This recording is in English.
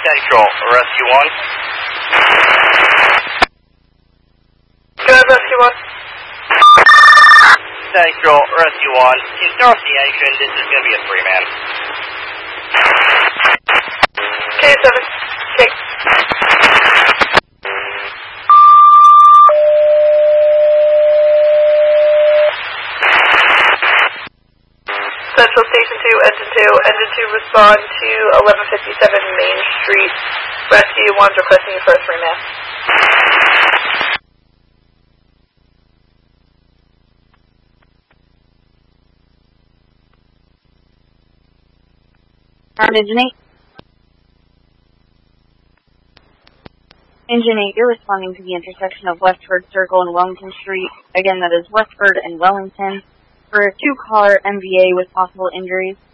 Central, Rescue 1. Go ahead, Rescue 1. Central, Rescue 1. Association, this is going to be a 3-man. K7, K. Central Station 2, Engine 2. Engine 2 respond to 1157 Main Street. Rescue 1's requesting you for a 3-man. Engine 8. Engine 8, you're responding to the intersection of Westford Circle and Wellington Street. Again, that is Westford and Wellington. For a 2-car MVA with possible injuries.